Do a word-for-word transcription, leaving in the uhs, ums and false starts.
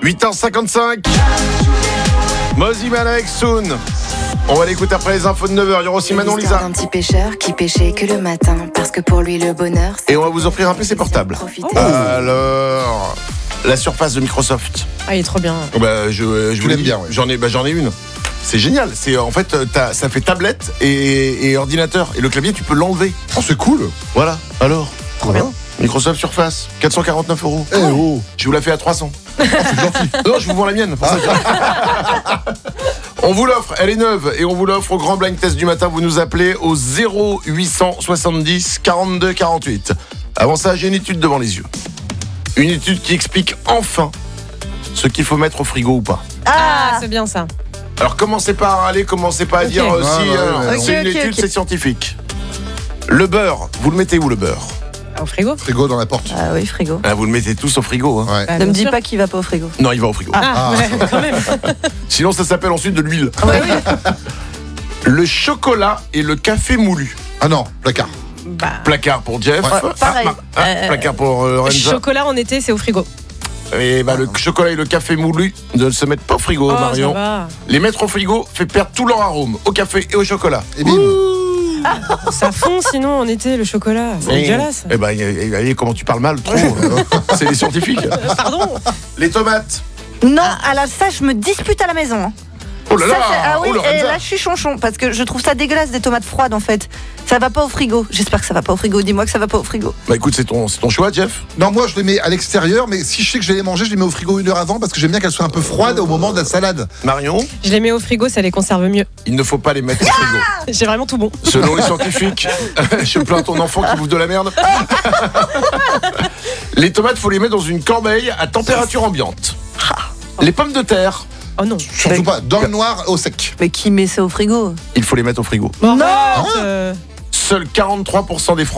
huit heures cinquante-cinq. Mozzie Malek, Soon. On va l'écouter après les infos de neuf heures. Il y aura aussi Manon Lisa. Un petit pêcheur qui pêchait que le matin, parce que pour lui le bonheur. Et on va vous offrir un P C portable. Profiter. Alors, la Surface de Microsoft. Ah, il est trop bien. Bah, je, je vous l'aimes l'ai dit. bien, ouais. J'en ai, bah, j'en ai une. C'est génial. C'est en fait, t'as, ça fait tablette et, et ordinateur. Et le clavier, tu peux l'enlever. Oh, c'est cool. Voilà. Alors, Trop bien. Microsoft Surface, quatre cent quarante-neuf euros. Eh oh. Je vous la fais à trois cents. C'est gentil. Non, je vous vends la mienne. Pour ça que- On vous l'offre, elle est neuve et on vous l'offre au grand blind test du matin. Vous nous appelez au zéro huit cent soixante-dix quarante-deux quarante-huit. Avant ça, j'ai une étude devant les yeux. Une étude qui explique enfin ce qu'il faut mettre au frigo ou pas. Ah, c'est bien ça. Alors commencez pas à râler, commencez pas à Ok. dire euh, Ouais, si ouais, euh, ouais, c'est ouais. une Ok, ok, étude, ok. c'est scientifique. Le beurre, vous le mettez où le beurre? Ah, au frigo. Frigo dans la porte. Ah oui, frigo. Ah, vous le mettez tous au frigo. Hein. Ouais. Bah, Ne me bien dis sûr. pas qu'il va pas au frigo. Non, il va au frigo. Ah, Ah, ouais, ça va. quand même. Sinon, ça s'appelle ensuite de l'huile. Ouais, oui. Le chocolat et le café moulu. Ah non, placard. Bah, Placard pour Jeff. Ouais. Ah, Pareil. ma- ah, Euh, placard pour euh, Lorenza. chocolat en été, c'est au frigo. Et bah, le chocolat et le café moulu ne se mettent pas au frigo, Oh, Marion. ça va. Les mettre au frigo fait perdre tout leur arôme au café et au chocolat. Et bim. Ça fond sinon en été, le chocolat. C'est Et- dégueulasse. Eh ben, y a- y a- y a- comment tu parles mal, trop. euh, c'est les scientifiques. Pardon. Les tomates. Non, à la ça, je me dispute à la maison. hein. Oh là là. Ça, c'est- ah oui, oh, et Lorenza. là, je suis chonchon parce que je trouve ça dégueulasse des tomates froides en fait. Ça va pas au frigo. J'espère que ça va pas au frigo. Dis-moi que ça va pas au frigo. Bah écoute, c'est ton, c'est ton choix, Jeff. Non, moi je les mets à l'extérieur, mais si je sais que je vais les manger, je les mets au frigo une heure avant parce que j'aime bien qu'elles soient un peu froides au moment de la salade. Marion, Je les mets au frigo, ça les conserve mieux. il ne faut pas les mettre au frigo. J'ai vraiment tout bon. Selon les scientifiques, je plains ton enfant qui bouffe de la merde. Les tomates, faut les mettre dans une corbeille à température ambiante. Les pommes de terre, Oh non. Surtout pas dans le noir au sec. Mais qui met ça au frigo? il faut les mettre au frigo. Bon, Non. arrête, euh, Seuls quarante-trois pour cent des Français